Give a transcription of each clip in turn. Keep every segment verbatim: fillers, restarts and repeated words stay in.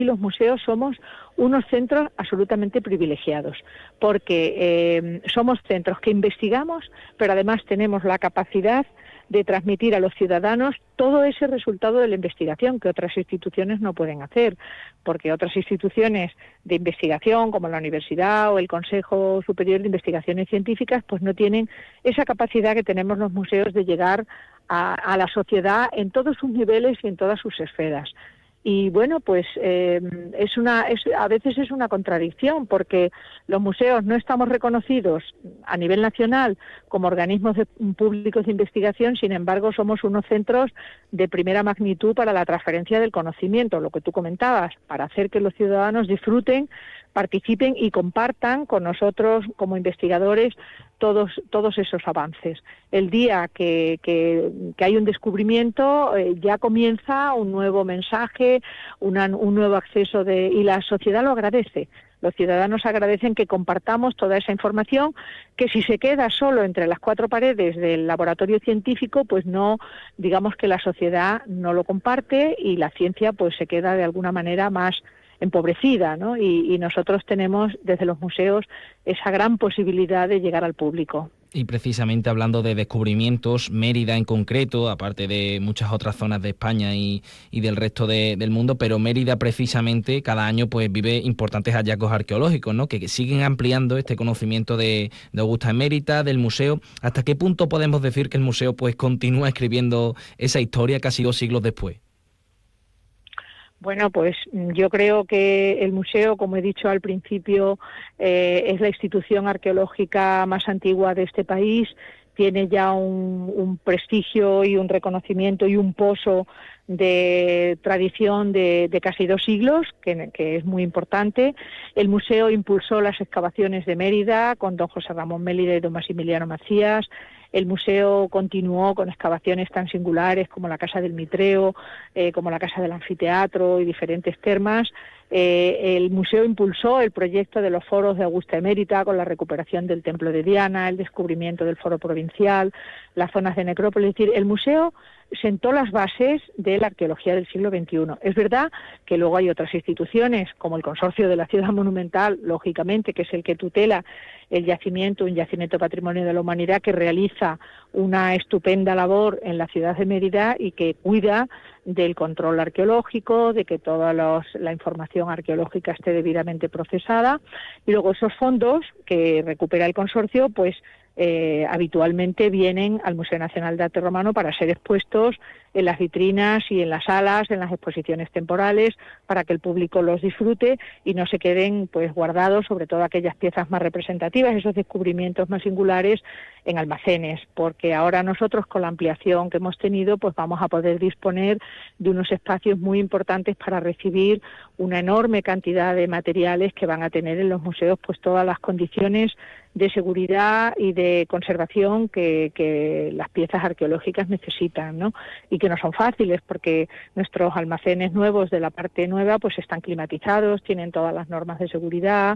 los museos somos unos centros absolutamente privilegiados, porque eh, somos centros que investigamos, pero además tenemos la capacidad de transmitir a los ciudadanos todo ese resultado de la investigación que otras instituciones no pueden hacer, porque otras instituciones de investigación, como la universidad o el Consejo Superior de Investigaciones Científicas, pues no tienen esa capacidad que tenemos los museos de llegar a, a la sociedad en todos sus niveles y en todas sus esferas. Y bueno, pues eh, es una, es, a veces es una contradicción, porque los museos no estamos reconocidos a nivel nacional como organismos de, públicos de investigación, sin embargo somos unos centros de primera magnitud para la transferencia del conocimiento, lo que tú comentabas, para hacer que los ciudadanos disfruten, participen y compartan con nosotros como investigadores todos todos esos avances. El día que, que, que hay un descubrimiento, eh, ya comienza un nuevo mensaje, una, un nuevo acceso de, y la sociedad lo agradece. Los ciudadanos agradecen que compartamos toda esa información, que si se queda solo entre las cuatro paredes del laboratorio científico, pues no, digamos que la sociedad no lo comparte y la ciencia pues se queda de alguna manera más empobrecida, ¿no? Y, y nosotros tenemos desde los museos esa gran posibilidad de llegar al público. Y precisamente hablando de descubrimientos, Mérida en concreto, aparte de muchas otras zonas de España y, y del resto de, del mundo, pero Mérida precisamente cada año pues vive importantes hallazgos arqueológicos, ¿no? Que, que siguen ampliando este conocimiento de, de Augusta Emérita, del museo. ¿Hasta qué punto podemos decir que el museo pues continúa escribiendo esa historia casi dos siglos después? Bueno, pues yo creo que el museo, como he dicho al principio, eh, es la institución arqueológica más antigua de este país. Tiene ya un, un prestigio y un reconocimiento y un pozo de tradición de, de casi dos siglos, que, que es muy importante. El museo impulsó las excavaciones de Mérida con don José Ramón Mélida y don Maximiliano Macías. El museo continuó con excavaciones tan singulares como la Casa del Mitreo, eh, como la Casa del Anfiteatro y diferentes termas. Eh, el museo impulsó el proyecto de los foros de Augusta Emérita con la recuperación del Templo de Diana, el descubrimiento del foro provincial, las zonas de necrópolis. Es decir, el museo sentó las bases de la arqueología del siglo veintiuno. Es verdad que luego hay otras instituciones, como el Consorcio de la Ciudad Monumental, lógicamente, que es el que tutela el yacimiento, un yacimiento patrimonio de la humanidad, que realiza una estupenda labor en la ciudad de Mérida y que cuida del control arqueológico, de que toda los, la información arqueológica esté debidamente procesada. Y luego esos fondos que recupera el consorcio, pues Eh, habitualmente vienen al Museo Nacional de Arte Romano para ser expuestos en las vitrinas y en las salas, en las exposiciones temporales, para que el público los disfrute y no se queden pues guardados, sobre todo aquellas piezas más representativas, esos descubrimientos más singulares, en almacenes, porque ahora nosotros con la ampliación que hemos tenido pues vamos a poder disponer de unos espacios muy importantes para recibir una enorme cantidad de materiales que van a tener en los museos pues todas las condiciones de seguridad y de conservación que, que las piezas arqueológicas necesitan, ¿no? Y que no son fáciles, porque nuestros almacenes nuevos de la parte nueva pues están climatizados, tienen todas las normas de seguridad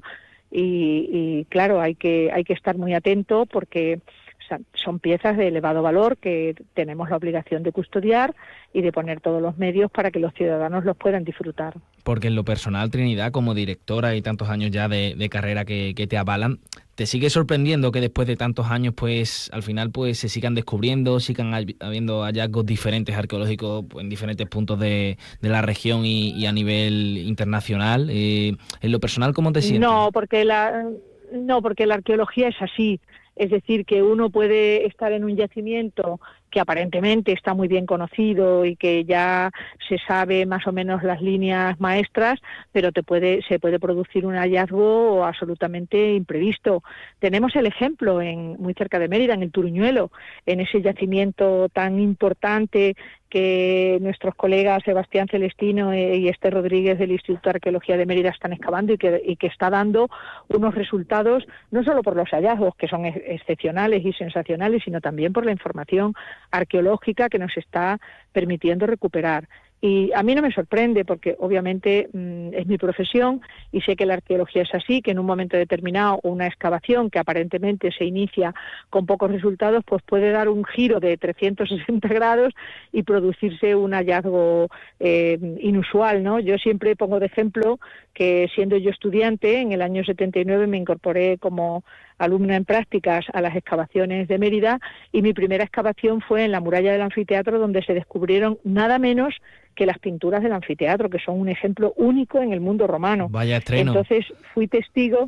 y, y claro, hay que hay que estar muy atento porque son piezas de elevado valor que tenemos la obligación de custodiar y de poner todos los medios para que los ciudadanos los puedan disfrutar. Porque en lo personal, Trinidad, como directora y tantos años ya de, de carrera que, que te avalan, ¿te sigue sorprendiendo que después de tantos años, pues al final pues se sigan descubriendo, sigan habiendo hallazgos diferentes arqueológicos pues, en diferentes puntos de, de la región y, y a nivel internacional? Eh, en lo personal, ¿cómo te sientes? No, porque la no, porque la arqueología es así. Es decir, que uno puede estar en un yacimiento que aparentemente está muy bien conocido y que ya se sabe más o menos las líneas maestras, pero te puede, se puede producir un hallazgo absolutamente imprevisto. Tenemos el ejemplo en muy cerca de Mérida, en el Turuñuelo, en ese yacimiento tan importante que nuestros colegas Sebastián Celestino y Esther Rodríguez del Instituto de Arqueología de Mérida están excavando y que, y que está dando unos resultados, no solo por los hallazgos, que son ex- excepcionales y sensacionales, sino también por la información arqueológica que nos está permitiendo recuperar. Y a mí no me sorprende porque obviamente mmm, es mi profesión y sé que la arqueología es así, que en un momento determinado una excavación que aparentemente se inicia con pocos resultados, pues puede dar un giro de trescientos sesenta grados y producirse un hallazgo eh, inusual, ¿no? Yo siempre pongo de ejemplo que siendo yo estudiante, en el año setenta y nueve me incorporé como alumna en prácticas a las excavaciones de Mérida y mi primera excavación fue en la muralla del anfiteatro, donde se descubrieron nada menos que las pinturas del anfiteatro, que son un ejemplo único en el mundo romano. Vaya estreno. Entonces fui testigo,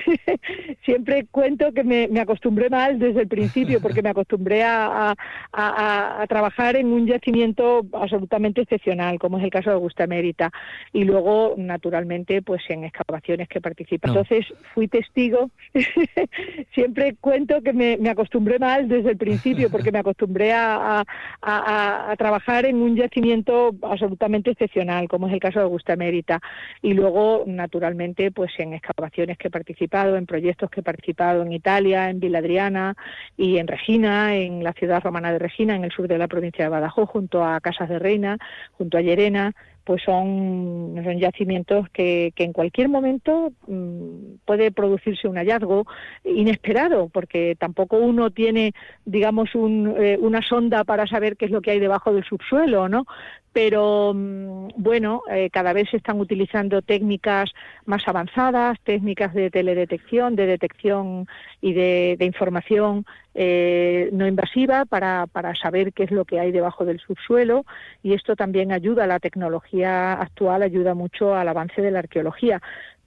siempre cuento que me, me acostumbré mal desde el principio, porque me acostumbré a, a, a, a trabajar en un yacimiento absolutamente excepcional, como es el caso de Augusta Emerita, y luego, naturalmente, pues en excavaciones que participan. No. Entonces fui testigo, siempre cuento que me, me acostumbré mal desde el principio, porque me acostumbré a, a, a, a trabajar en un yacimiento absolutamente excepcional, como es el caso de Augusta Emerita, y luego, naturalmente, pues en excavaciones que he participado, en proyectos que he participado en Italia, en Villa Adriana y en Regina, en la ciudad romana de Regina, en el sur de la provincia de Badajoz, junto a Casas de Reina, junto a Llerena, pues son, son yacimientos que, que en cualquier momento mmm, puede producirse un hallazgo inesperado, porque tampoco uno tiene, digamos, un, eh, una sonda para saber qué es lo que hay debajo del subsuelo, ¿no? Pero, mmm, bueno, eh, cada vez se están utilizando técnicas más avanzadas, técnicas de teledetección, de detección y de, de información eh, no invasiva para, para saber qué es lo que hay debajo del subsuelo, y esto también ayuda a la tecnología actual, ayuda mucho al avance de la arqueología.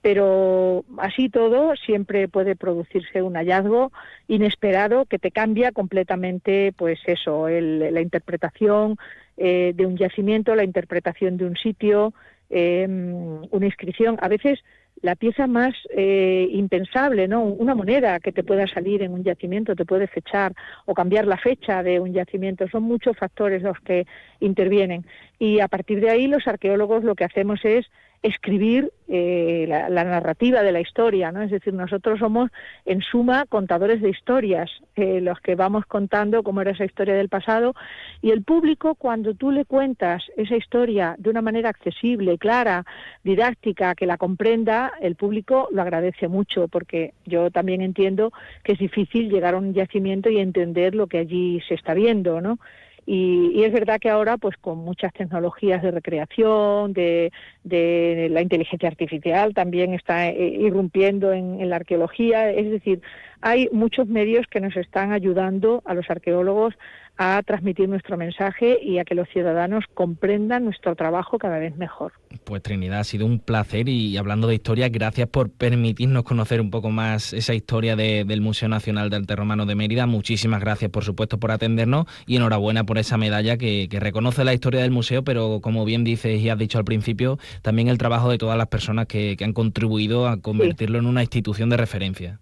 Pero así todo siempre puede producirse un hallazgo inesperado que te cambia completamente, pues eso, el, la interpretación eh, de un yacimiento, la interpretación de un sitio, eh, una inscripción. A veces la pieza más eh, impensable, ¿no? Una moneda que te pueda salir en un yacimiento, te puede fechar o cambiar la fecha de un yacimiento. Son muchos factores los que intervienen. Y a partir de ahí los arqueólogos lo que hacemos es escribir eh, la, la narrativa de la historia, ¿no? Es decir, nosotros somos en suma contadores de historias, eh, los que vamos contando cómo era esa historia del pasado, y el público, cuando tú le cuentas esa historia de una manera accesible, clara, didáctica, que la comprenda, el público lo agradece mucho, porque yo también entiendo que es difícil llegar a un yacimiento y entender lo que allí se está viendo, ¿no? Y, y es verdad que ahora, pues con muchas tecnologías de recreación, de, de la inteligencia artificial, también está eh, irrumpiendo en, en la arqueología. Es decir, hay muchos medios que nos están ayudando a los arqueólogos a transmitir nuestro mensaje y a que los ciudadanos comprendan nuestro trabajo cada vez mejor. Pues Trinidad, ha sido un placer, y hablando de historia, gracias por permitirnos conocer un poco más esa historia de, del Museo Nacional de Arte Romano de Mérida. Muchísimas gracias, por supuesto, por atendernos, y enhorabuena por esa medalla que, que reconoce la historia del museo, pero como bien dices y has dicho al principio, también el trabajo de todas las personas que, que han contribuido a convertirlo sí. en una institución de referencia.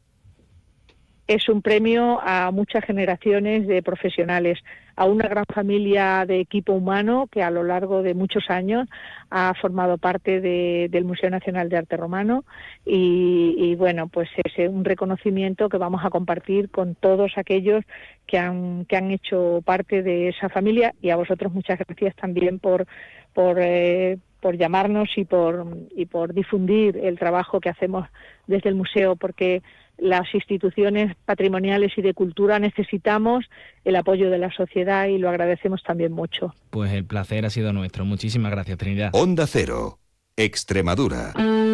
Es un premio a muchas generaciones de profesionales, a una gran familia de equipo humano que a lo largo de muchos años ha formado parte de, del Museo Nacional de Arte Romano, y, y bueno, pues es un reconocimiento que vamos a compartir con todos aquellos que han, que han hecho parte de esa familia, y a vosotros muchas gracias también por, por, eh, por llamarnos y por, y por difundir el trabajo que hacemos desde el museo, porque las instituciones patrimoniales y de cultura necesitamos el apoyo de la sociedad y lo agradecemos también mucho. Pues el placer ha sido nuestro. Muchísimas gracias, Trinidad. Onda Cero, Extremadura.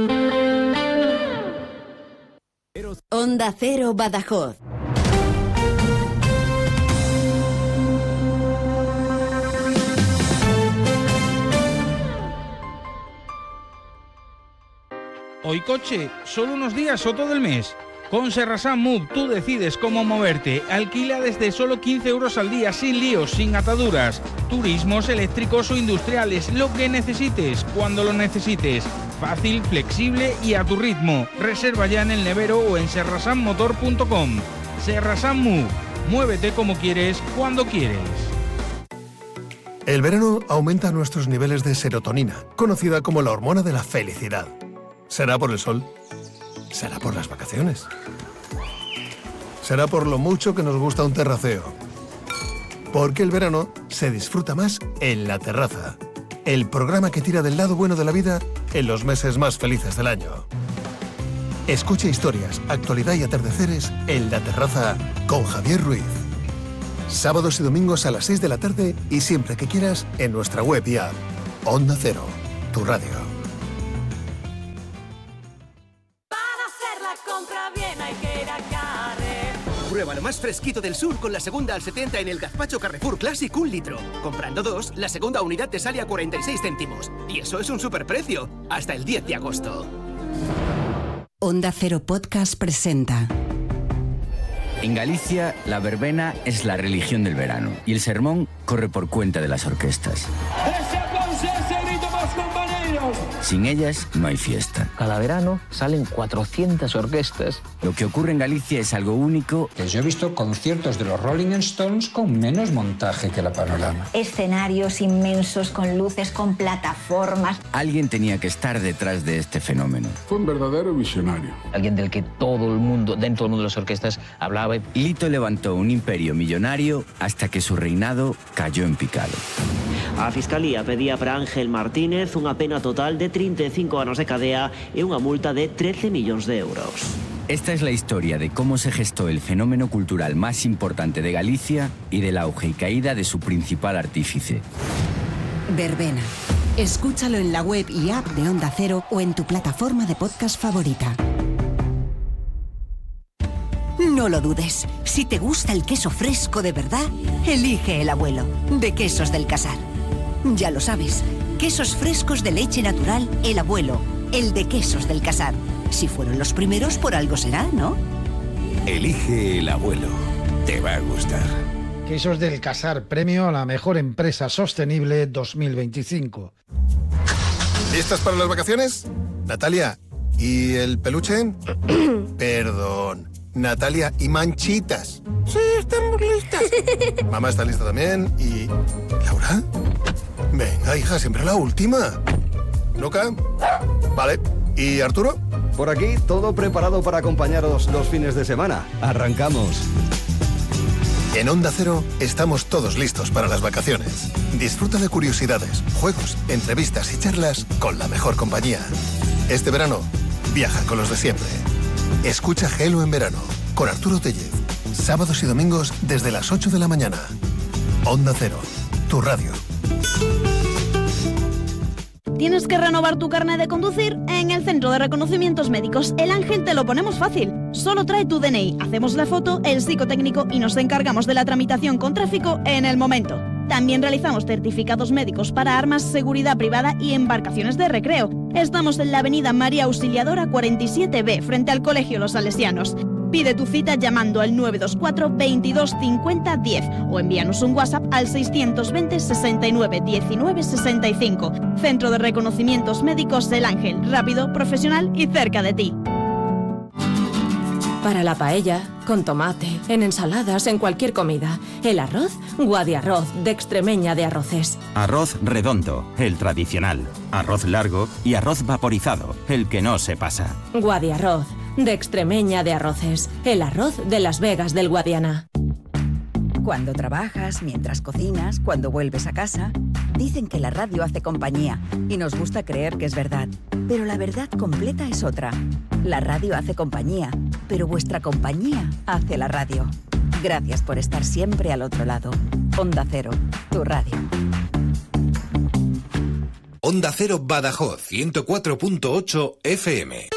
Onda Cero, Badajoz. Hoy coche, solo unos días o todo el mes. Con Serrasan Move tú decides cómo moverte. Alquila desde solo quince euros al día, sin líos, sin ataduras. Turismos, eléctricos o industriales, lo que necesites, cuando lo necesites. Fácil, flexible y a tu ritmo. Reserva ya en el nevero o en serrasan motor punto com. Serrasan Move. Muévete como quieres, cuando quieres. El verano aumenta nuestros niveles de serotonina, conocida como la hormona de la felicidad. ¿Será por el sol? ¿Será por las vacaciones? ¿Será por lo mucho que nos gusta un terraceo? Porque el verano se disfruta más en La Terraza, el programa que tira del lado bueno de la vida en los meses más felices del año. Escucha historias, actualidad y atardeceres en La Terraza con Javier Ruiz. Sábados y domingos a las seis de la tarde y siempre que quieras en nuestra web y app. Onda Cero, tu radio. Para hacer la compra bien hay que ir a Carrefour. Prueba lo más fresquito del sur con la segunda al setenta en el gazpacho Carrefour Classic un litro. Comprando dos, la segunda unidad te sale a cuarenta y seis céntimos. Y eso es un superprecio. Hasta el diez de agosto. Onda Cero Podcast presenta. En Galicia, la verbena es la religión del verano y el sermón corre por cuenta de las orquestas. ¡Ese aplauso, ese grito más, compañeros! Sin ellas, no hay fiesta. Cada verano salen cuatrocientas orquestas. Lo que ocurre en Galicia es algo único. Yo he visto conciertos de los Rolling Stones con menos montaje que la Panorama. Escenarios inmensos, con luces, con plataformas. Alguien tenía que estar detrás de este fenómeno. Fue un verdadero visionario. Alguien del que todo el mundo, dentro del mundo de las orquestas, hablaba. Lito levantó un imperio millonario hasta que su reinado cayó en picado. A Fiscalía pedía para Ángel Martínez unha pena total de treinta e cinco anos de cadea e unha multa de trece millóns de euros. Esta es la historia de cómo se gestó el fenómeno cultural más importante de Galicia y del auge y caída de su principal artífice. Verbena. Escúchalo en la web y app de Onda Cero o en tu plataforma de podcast favorita. No lo dudes. Si te gusta el queso fresco de verdad, elige El Abuelo, de Quesos del Casar. Ya lo sabes, quesos frescos de leche natural, El Abuelo, el de Quesos del Casar. Si fueron los primeros, por algo será, ¿no? Elige El Abuelo. Te va a gustar. Quesos del Casar, premio a la mejor empresa sostenible dos mil veinticinco. ¿Listas para las vacaciones? Natalia, ¿y el peluche? Perdón. Natalia, ¿y Manchitas? Sí, estamos listas. Mamá está lista también. ¿Y Laura? Venga, hija, siempre la última. ¿Luca? Vale. ¿Y Arturo? Por aquí, todo preparado para acompañaros los fines de semana. ¡Arrancamos! En Onda Cero estamos todos listos para las vacaciones. Disfruta de curiosidades, juegos, entrevistas y charlas con la mejor compañía. Este verano, viaja con los de siempre. Escucha Gelo en verano, con Arturo Tellez. Sábados y domingos desde las ocho de la mañana. Onda Cero, tu radio. ¿Tienes que renovar tu carnet de conducir? En el Centro de Reconocimientos Médicos El Ángel te lo ponemos fácil. Solo trae tu D N I, hacemos la foto, el psicotécnico y nos encargamos de la tramitación con tráfico en el momento. También realizamos certificados médicos para armas, seguridad privada y embarcaciones de recreo. Estamos en la avenida María Auxiliadora cuarenta y siete B, frente al Colegio Los Salesianos. Pide tu cita llamando al nueve dos cuatro, veintidós, cincuenta, diez o envíanos un WhatsApp al seiscientos veinte, sesenta y nueve, diecinueve, sesenta y cinco. Centro de Reconocimientos Médicos El Ángel. Rápido, profesional y cerca de ti. Para la paella, con tomate, en ensaladas, en cualquier comida. El arroz, Guadiarroz, de Extremeña de Arroces. Arroz redondo, el tradicional. Arroz largo y arroz vaporizado, el que no se pasa. Guadiarroz, de Extremeña de Arroces. El arroz de Las Vegas del Guadiana. Cuando trabajas, mientras cocinas, cuando vuelves a casa, dicen que la radio hace compañía y nos gusta creer que es verdad. Pero la verdad completa es otra. La radio hace compañía, pero vuestra compañía hace la radio. Gracias por estar siempre al otro lado. Onda Cero, tu radio. Onda Cero Badajoz, ciento cuatro punto ocho F M.